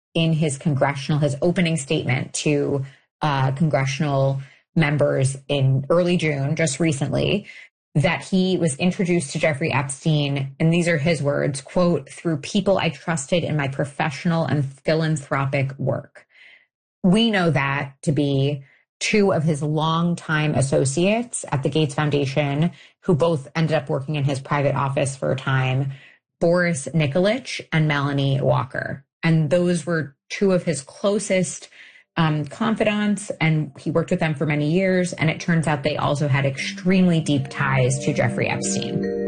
in his opening statement to congressional members in early June, just recently, that he was introduced to Jeffrey Epstein, and these are his words, quote, through people I trusted in my professional and philanthropic work. We know that to be two of his longtime associates at the Gates Foundation, who both ended up working in his private office for a time, Boris Nikolic and Melanie Walker. And those were two of his closest confidants, and he worked with them for many years. And it turns out they also had extremely deep ties to Jeffrey Epstein.